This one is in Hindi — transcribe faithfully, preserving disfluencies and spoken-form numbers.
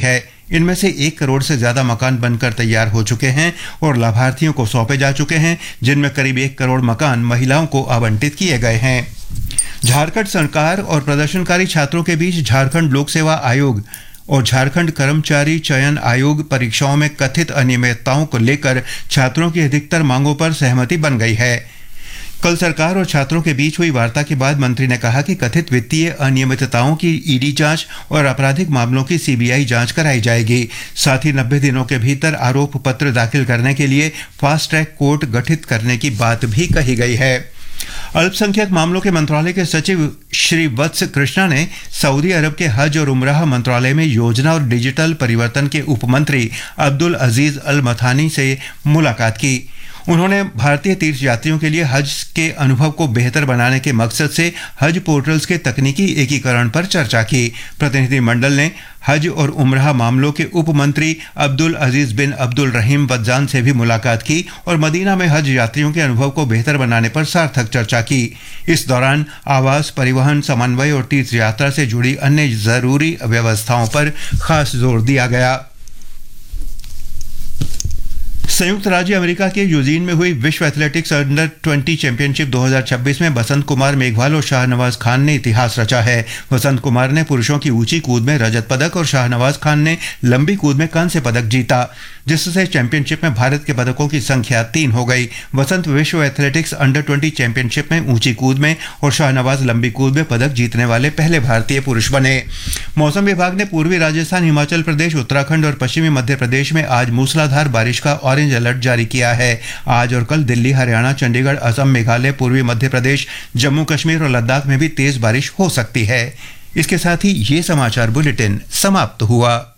है। इनमें से एक करोड़ से ज्यादा मकान बनकर तैयार हो चुके हैं और लाभार्थियों को सौंपे जा चुके हैं, जिनमें करीब एक करोड़ मकान महिलाओं को आवंटित किए गए हैं। झारखंड सरकार और प्रदर्शनकारी छात्रों के बीच झारखंड लोक सेवा आयोग और झारखंड कर्मचारी चयन आयोग परीक्षाओं में कथित अनियमितताओं को लेकर छात्रों की अधिकतर मांगों पर सहमति बन गई है। कल सरकार और छात्रों के बीच हुई वार्ता के बाद मंत्री ने कहा कि कथित वित्तीय अनियमितताओं की ईडी जांच और आपराधिक मामलों की सीबीआई जांच कराई जाएगी। साथ ही नब्बे दिनों के भीतर आरोप पत्र दाखिल करने के लिए फास्ट ट्रैक कोर्ट गठित करने की बात भी कही गई है। अल्पसंख्यक मामलों के मंत्रालय के सचिव श्री वत्स कृष्णा ने सऊदी अरब के हज और उमराह मंत्रालय में योजना और डिजिटल परिवर्तन के उपमंत्री अब्दुल अजीज अल मथानी से मुलाकात की। उन्होंने भारतीय तीर्थ यात्रियों के लिए हज के अनुभव को बेहतर बनाने के मकसद से हज पोर्टल्स के तकनीकी एकीकरण पर चर्चा की। प्रतिनिधिमंडल ने हज और उमराह मामलों के उप मंत्री अब्दुल अजीज बिन अब्दुल रहीम बज्जान से भी मुलाकात की और मदीना में हज यात्रियों के अनुभव को बेहतर बनाने पर सार्थक चर्चा की। इस दौरान आवास, परिवहन, समन्वय और तीर्थ यात्रा से जुड़ी अन्य जरूरी व्यवस्थाओं पर खास जोर दिया गया। संयुक्त राज्य अमेरिका के यूजीन में हुई विश्व एथलेटिक्स अंडर बीस चैंपियनशिप दो हज़ार छब्बीस में बसंत कुमार मेघवाल और शाहनवाज खान ने इतिहास रचा है। बसंत कुमार ने पुरुषों की ऊंची कूद में रजत पदक और शाहनवाज खान ने लंबी कूद में कांस्य पदक जीता, जिससे चैंपियनशिप में भारत के पदकों की संख्या तीन हो गई। बसंत विश्व एथलेटिक्स अंडर बीस चैंपियनशिप में ऊंची कूद में और शाहनवाज लंबी कूद में पदक जीतने वाले पहले भारतीय पुरुष बने। मौसम विभाग ने पूर्वी राजस्थान, हिमाचल प्रदेश, उत्तराखंड और पश्चिमी मध्य प्रदेश में आज मूसलाधार बारिश का ऑरेंज अलर्ट जारी किया है। आज और कल दिल्ली, हरियाणा, चंडीगढ़, असम, मेघालय, पूर्वी मध्य प्रदेश, जम्मू कश्मीर और लद्दाख में भी तेज बारिश हो सकती है। इसके साथ ही ये समाचार बुलेटिन समाप्त हुआ।